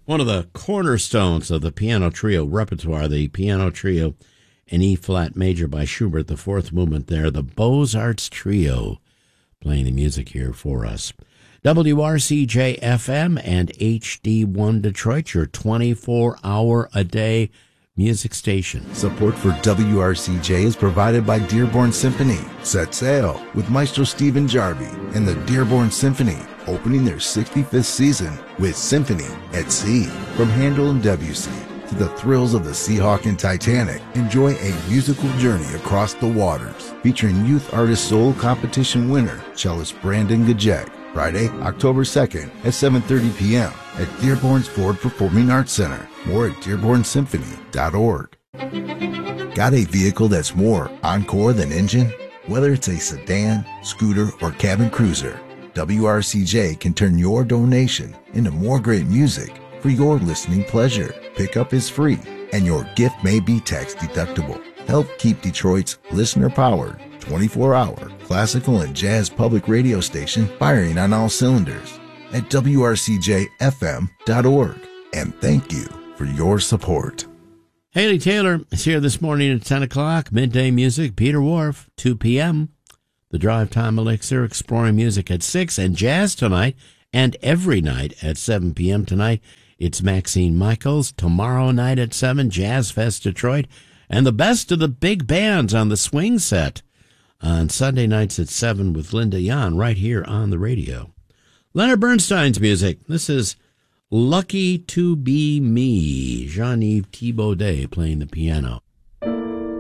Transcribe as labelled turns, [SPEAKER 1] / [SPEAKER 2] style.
[SPEAKER 1] One of the cornerstones of the piano trio repertoire, the piano trio in E-flat major by Schubert, the fourth movement there, the Beaux-Arts Trio, playing the music here for us. WRCJ-FM and HD1 Detroit, your 24-hour-a-day music station.
[SPEAKER 2] Support for WRCJ is provided by Dearborn Symphony. Set sail with Maestro Stephen Jarvie and the Dearborn Symphony, opening their 65th season with Symphony at Sea. From Handel and Debussy to the thrills of the Seahawk and Titanic, enjoy a musical journey across the waters. Featuring Youth Artist Soul Competition winner, cellist Brandon Gajek. Friday, October 2nd at 7:30 p.m. at Dearborn's Ford Performing Arts Center. More at dearbornsymphony.org. Got a vehicle that's more encore than engine? Whether it's a sedan, scooter, or cabin cruiser, WRCJ can turn your donation into more great music for your listening pleasure. Pickup is free, and your gift may be tax deductible. Help keep Detroit's listener-powered, 24-hour classical and jazz public radio station firing on all cylinders at WRCJFM.org. And thank you for your support.
[SPEAKER 1] Haley Taylor is here this morning at 10 o'clock. Midday music, Peter Wharf, 2 p.m. The Drive Time Elixir, exploring music at 6. And jazz tonight and every night at 7 p.m. tonight. It's Maxine Michaels. Tomorrow night at 7, Jazz Fest Detroit. And the best of the big bands on the swing set on Sunday nights at 7 with Linda Yan right here on the radio. Leonard Bernstein's music. This is Lucky to Be Me. Jean-Yves Thibaudet playing the piano.